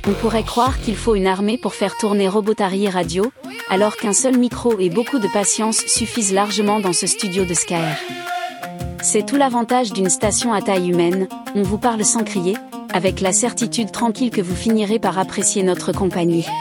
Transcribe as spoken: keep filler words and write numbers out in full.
On pourrait croire qu'il faut une armée pour faire tourner Robotary Radio, alors qu'un seul micro et beaucoup de patience suffisent largement dans ce studio de S K R. C'est tout l'avantage d'une station à taille humaine, on vous parle sans crier, avec la certitude tranquille que vous finirez par apprécier notre compagnie.